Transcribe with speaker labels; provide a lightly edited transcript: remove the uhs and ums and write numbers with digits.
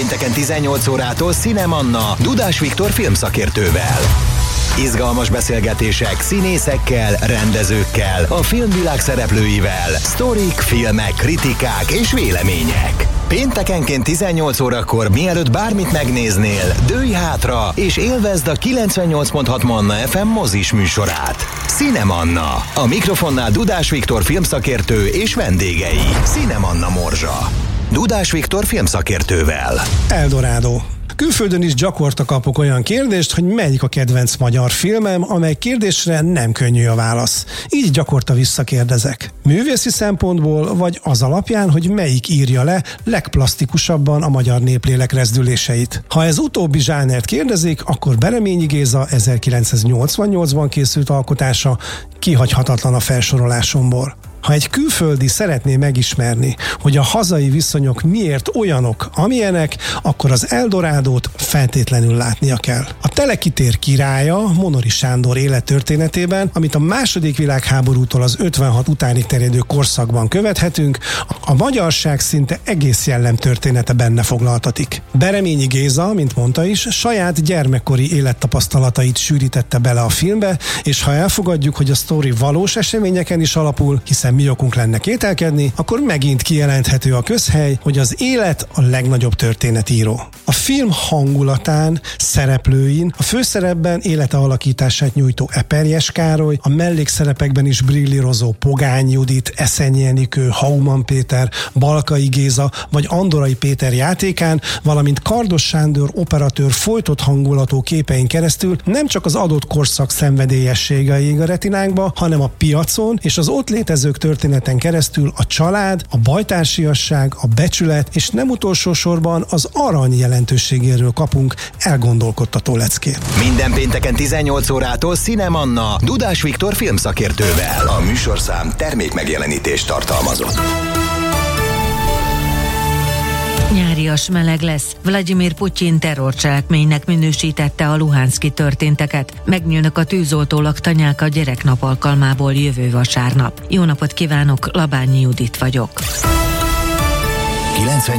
Speaker 1: pénteken 18 órától Cinemanna Dudás Viktor filmszakértővel. Izgalmas beszélgetések színészekkel, rendezőkkel, a filmvilág szereplőivel, sztorik, filmek, kritikák és vélemények. Péntekenként 18 órakor, mielőtt bármit megnéznél, dőlj hátra és élvezd a 98.6 Manna FM mozis műsorát. Cinemanna. A mikrofonnál Dudás Viktor filmszakértő és vendégei. Cinemanna Morzsa. Dudás Viktor filmszakértővel.
Speaker 2: Eldorado. Külföldön is gyakorta kapok olyan kérdést, hogy melyik a kedvenc magyar filmem, amely kérdésre nem könnyű a válasz. Így gyakorta visszakérdezek. Művészi szempontból, vagy az alapján, hogy melyik írja le legplasztikusabban a magyar néplélek rezdüléseit. Ha ez utóbbi zsánert kérdezik, akkor Bereményi Géza 1988-ban készült alkotása kihagyhatatlan a felsorolásomból. Ha egy külföldi szeretné megismerni, hogy a hazai viszonyok miért olyanok, amilyenek, akkor az Eldorádót feltétlenül látnia kell. A Telekitér királya Monori Sándor élettörténetében, amit a II. Világháborútól az 56 utánig terjedő korszakban követhetünk, a magyarság szinte egész jellemtörténete benne foglaltatik. Bereményi Géza, mint mondta is, saját gyermekkori élettapasztalatait sűrítette bele a filmbe, és ha elfogadjuk, hogy a sztori valós eseményeken is alapul, hiszen mi okunk lenne kételkedni, akkor megint kijelenthető a közhely, hogy az élet a legnagyobb történetíró. A film hangulatán, szereplőin, a főszerepben élete alakítását nyújtó Eperjes Károly, a mellékszerepekben is brillírozó Pogány Judit, Eszenyi Enikő, Hauman Péter, Balkai Géza vagy Andorai Péter játékán, valamint Kardos Sándor operatőr folytott hangulatú képein keresztül nem csak az adott korszak szenvedélyessége ég a retinánkba, hanem a piacon és az ott létezők történeten keresztül a család, a bajtársiasság, a becsület és nem utolsó sorban az arany jelentőségéről kapunk elgondolkodtató leckét.
Speaker 1: Minden pénteken 18 órától Cinemanna Dudás Viktor filmszakértővel. A műsorszám termékmegjelenítést tartalmazott.
Speaker 3: Nyárias meleg lesz. Vladimir Putyin terrorcselekménynek minősítette a luhanszki történteket. Megnyílnak a tűzoltó laktanyák a gyereknap alkalmából jövő vasárnap. Jó napot kívánok, Labányi Judit vagyok.